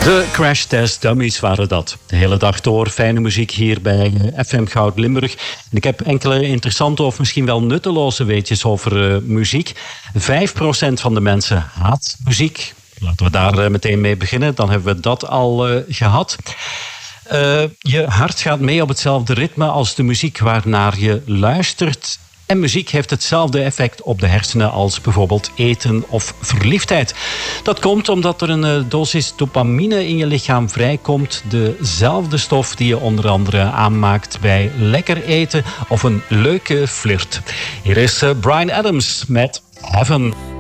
De Crash Test Dummies waren dat. De hele dag door fijne muziek hier bij FM Goud Limburg. En ik heb enkele interessante of misschien wel nutteloze weetjes over muziek. 5% van de mensen haat muziek. Laten we daar meteen mee beginnen. Dan hebben we dat al gehad. Je hart gaat mee op hetzelfde ritme als de muziek waarnaar je luistert. En muziek heeft hetzelfde effect op de hersenen als bijvoorbeeld eten of verliefdheid. Dat komt omdat er een dosis dopamine in je lichaam vrijkomt. Dezelfde stof die je onder andere aanmaakt bij lekker eten of een leuke flirt. Hier is Bryan Adams met Heaven.